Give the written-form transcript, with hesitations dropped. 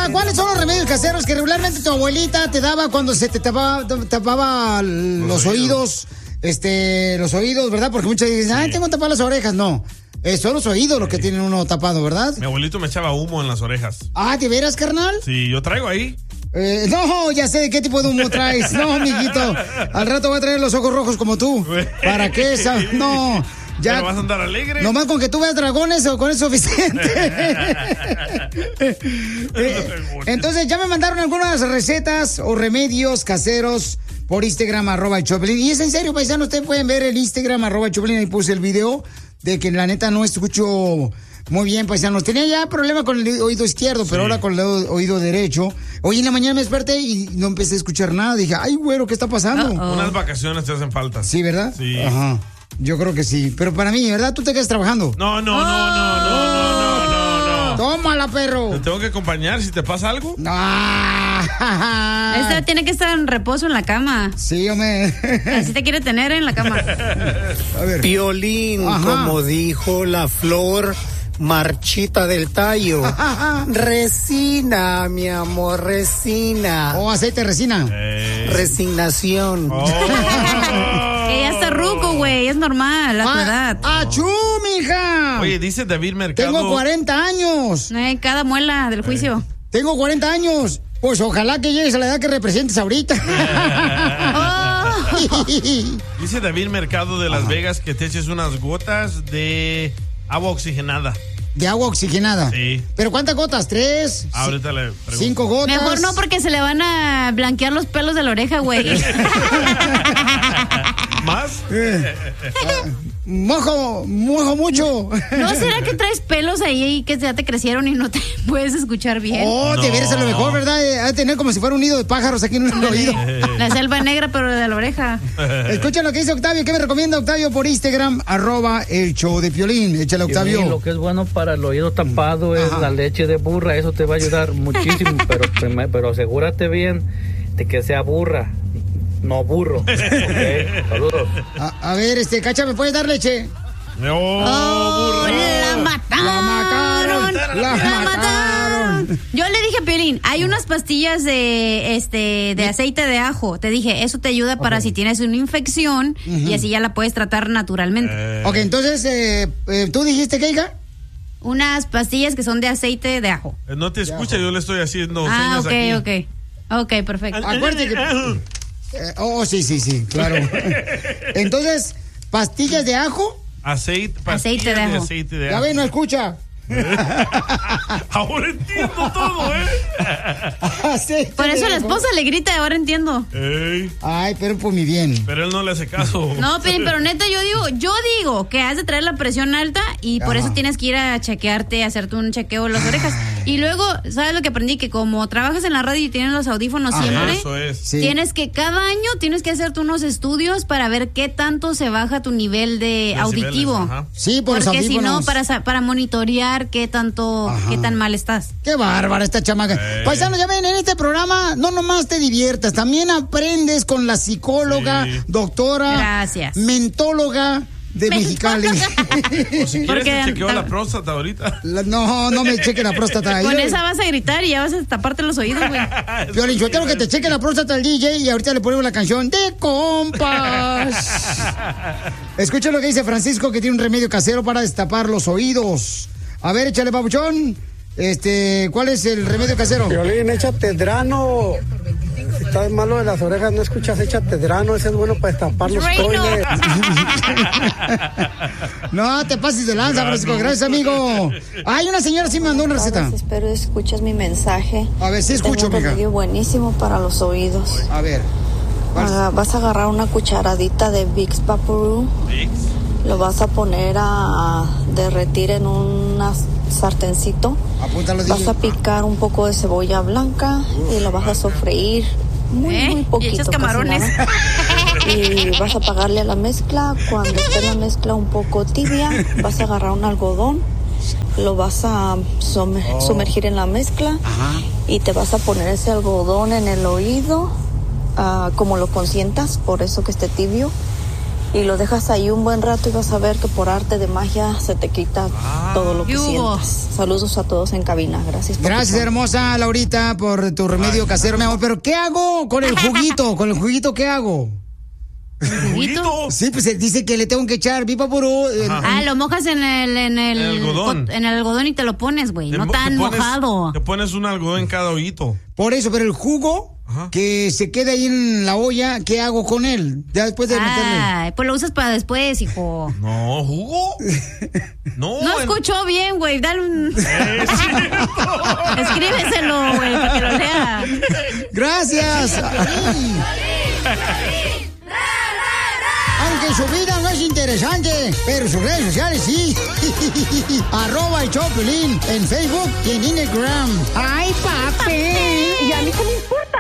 hermosa, ¿cuáles son los remedios caseros que regularmente tu abuelita te daba cuando se te tapaba los oídos? Los oídos, ¿verdad? Porque muchas dicen, ay, tengo tapadas las orejas. No, son los oídos los que tienen uno tapado, ¿verdad? Mi abuelito me echaba humo en las orejas. Ah, ¿de veras, carnal? Sí, yo traigo ahí. No, ya sé de qué tipo de humo traes. No, mijito, al rato voy a traer los ojos rojos como tú. ¿Para qué? No. Ya, ¿pero vas a andar alegre? Nomás con que tú veas dragones o con eso es suficiente. Entonces ya me mandaron algunas recetas o remedios caseros por Instagram, @Choplin. Y es en serio, paisano, ustedes pueden ver el Instagram, @Choplin. Ahí puse el video de que la neta no escucho muy bien, paisanos. Tenía ya problema con el oído izquierdo, pero ahora con el oído derecho. Hoy en la mañana me desperté y no empecé a escuchar nada. Dije, ay, güero, ¿qué está pasando? Unas vacaciones te hacen falta. Sí, ¿verdad? Sí. Ajá. Yo creo que sí. Pero para mí, ¿verdad? ¿Tú te quedas trabajando? No. Tómala, perro. ¿Te tengo que acompañar si te pasa algo? Este tiene que estar en reposo en la cama. Sí, hombre. Así te quiere tener en la cama. A ver. Piolín, como dijo la flor marchita del tallo. Resina, mi amor, resina. Aceite de resina. Resignación. Que ya está ruco, güey, es normal, a tu edad. ¡Achú, mija! Oye, dice David Mercado. Tengo 40 años. Cada muela del juicio. Tengo 40 años. Pues ojalá que llegues a la edad que representes ahorita. Dice David Mercado de Las Vegas que te eches unas gotas de agua oxigenada. ¿De agua oxigenada? Sí. ¿Pero cuántas gotas? ¿3? Ahorita le pregunto. 5 gotas. Mejor no, porque se le van a blanquear los pelos de la oreja, güey. ¿Más? Mojo mucho. ¿No será que traes pelos ahí que ya te crecieron y no te puedes escuchar bien? Oh, te veres a lo mejor, ¿verdad? Ha de tener como si fuera un nido de pájaros aquí en el oído. La selva negra, pero de la oreja. Escucha lo que dice Octavio. ¿Qué me recomienda Octavio por Instagram? @el show de Piolín. Échale, Octavio. Piolín, lo que es bueno para el oído tapado es la leche de burra. Eso te va a ayudar muchísimo, pero asegúrate bien de que sea burra. No burro. Okay, saludos. A ver, Cacha, ¿me puedes dar leche? Oh, la mataron. La mataron. Yo le dije a Piolín, hay unas pastillas de aceite de ajo. Te dije, eso te ayuda para si tienes una infección y así ya la puedes tratar naturalmente. Ok, entonces, ¿tú dijiste qué, hija? Unas pastillas que son de aceite de ajo. No te escucha, yo le estoy haciendo señas aquí. Ok, perfecto. Acuérdate que... sí, claro. Entonces, ¿pastillas de ajo? Aceite de ajo. Ya ve, no escucha. Ahora entiendo todo, Por eso la esposa le grita, ahora entiendo. Ay, pero por mi bien. Pero él no le hace caso. No, pero neta, yo digo que has de traer la presión alta y por eso tienes que ir a chequearte, hacerte un chequeo en las orejas. Y luego, ¿sabes lo que aprendí? Que como trabajas en la radio y tienes los audífonos siempre, eso es. Sí. cada año tienes que hacerte unos estudios para ver qué tanto se baja tu nivel de auditivo. Ajá. Sí, por los porque audífonos. si no, para monitorear qué tan mal estás. Qué bárbara esta chamaca. Paisanos, ya ven, en este programa no nomás te diviertas, también aprendes con la psicóloga, doctora, mentóloga de Mexicali. O si quieres te chequeo la próstata ahorita. No me cheque la próstata. Con esa vas a gritar y ya vas a taparte los oídos, güey. Piolín, yo tengo que te cheque la próstata al DJ y ahorita le ponemos la canción de compas. Escucha lo que dice Francisco, que tiene un remedio casero para destapar los oídos. A ver, échale, papuchón. ¿Cuál es el remedio casero? Piolín, échate drano. Si estás malo de las orejas, no escuchas, échate drano. Ese es bueno para destapar los toiles. No te pases de lanza, Francisco. Gracias, amigo. Ay, una señora sí me mandó una receta. Espero escuchas mi mensaje. A ver, sí escucho, mija. Un remedio buenísimo para los oídos. A ver. Vas a agarrar una cucharadita de Vicks Vaporub. Lo vas a poner a derretir en un sartencito. Apúntalo, vas a picar un poco de cebolla blanca y lo vas a sofreír muy poquito. Y echas camarones. Y vas a apagarle a la mezcla. Cuando esté la mezcla un poco tibia, vas a agarrar un algodón, lo vas a sumergir en la mezcla. Y te vas a poner ese algodón en el oído, como lo consientas, por eso que esté tibio. y lo dejas ahí un buen rato y vas a ver que por arte de magia se te quita todo lo que sientes. Saludos a todos en cabina. Gracias. Gracias, hermosa Laurita, por tu remedio casero, mi amor. Pero ¿qué hago con el juguito? ¿Con el juguito qué hago? ¿Juguito? Sí, pues dice que le tengo que echar Vipapurú. Lo mojas en el algodón. En el algodón y te lo pones, güey. No tan mojado. Te pones un algodón en cada hoyito. Por eso, pero el jugo que se queda ahí en la olla, ¿qué hago con él? Ya después de meterle. Pues lo usas para después, hijo. No, ¿jugo? No escuchó bien, güey. Dale un... Escríbeselo, güey, para que lo lea. Gracias. Aunque su vida no es interesante, pero sus redes sociales sí. @ el Choplin en Facebook y en Instagram. ¡Ay, papi! ¿Y a mí qué me importa?